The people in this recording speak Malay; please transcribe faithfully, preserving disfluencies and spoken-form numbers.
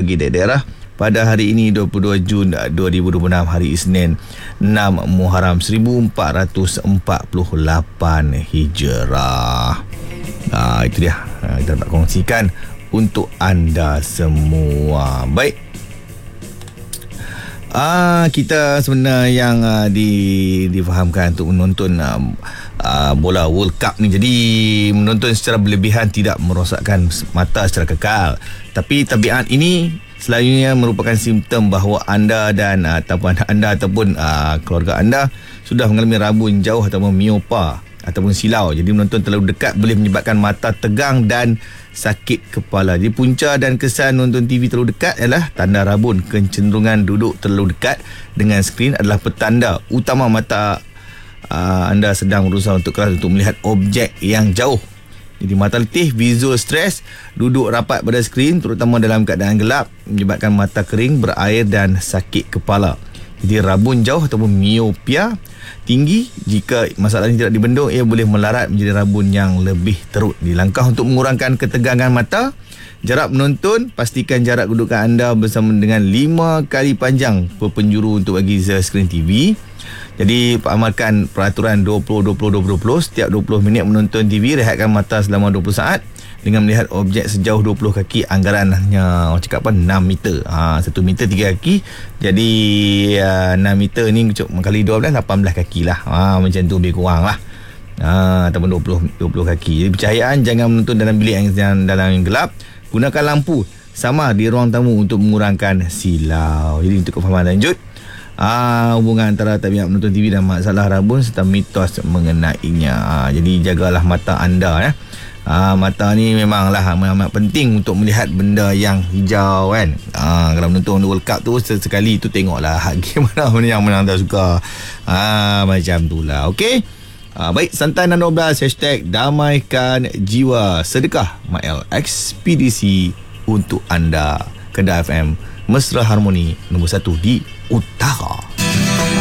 bagi daerah pada hari ini dua puluh dua Jun dua ribu dua puluh enam, hari Isnin enam Muharram seribu empat ratus empat puluh lapan Hijrah. Ah, itu dia, ah, kita dapat kongsikan untuk anda semua. Baik, ah, kita sebenarnya yang ah, di, difahamkan untuk menonton ah, ah, bola World Cup ni, jadi menonton secara berlebihan tidak merosakkan mata secara kekal. Tapi tabiat ini selalunya merupakan simptom bahawa anda dan uh, ataupun anda ataupun uh, keluarga anda sudah mengalami rabun jauh ataupun miopa ataupun silau. Jadi menonton terlalu dekat boleh menyebabkan mata tegang dan sakit kepala. Jadi punca dan kesan menonton T V terlalu dekat ialah tanda rabun. Kecenderungan duduk terlalu dekat dengan skrin adalah petanda utama mata uh, anda sedang berusaha untuk keras untuk melihat objek yang jauh. Jadi mata letih, visual stress, duduk rapat pada skrin terutama dalam keadaan gelap menyebabkan mata kering, berair dan sakit kepala. Jadi rabun jauh ataupun miopia tinggi, jika masalah ini tidak dibendung, ia boleh melarat menjadi rabun yang lebih teruk. Di langkah untuk mengurangkan ketegangan mata, jarak menonton, pastikan jarak kedudukan anda bersama dengan lima kali panjang perpenjuru untuk bagi skrin T V. Jadi amalkan peraturan dua puluh dua puluh dua puluh dua puluh. Setiap dua puluh minit menonton T V, rehatkan mata selama dua puluh saat dengan melihat objek sejauh dua puluh kaki. Anggarannya orang cakap apa, enam meter. Ha, satu meter tiga kaki. Jadi uh, enam meter ni kali dua belas, lapan belas kaki lah. Ha, macam tu lebih kurang lah. Ha, ataupun dua puluh, dua puluh kaki. Jadi pencahayaan jangan menonton dalam bilik yang, yang dalam yang gelap. Gunakan lampu sama di ruang tamu untuk mengurangkan silau. Jadi untuk kefahaman lanjut, Ah, hubungan antara tabiat menonton T V dan masalah rabun serta mitos mengenainya. Ah, jadi jagalah mata anda ya. Ah, mata ni memanglah amat penting untuk melihat benda yang hijau kan. Ah, kalau menonton World Cup tu sekali tu tengoklah game mana yang mana anda suka. Ah, macam itulah. Okey. Ah, baik, Santai enam dua belas hashtag damaikan jiwa sedekah Mail Ekspedisi untuk anda. Kedah F M, Mesra Harmoni nombor satu di Utara.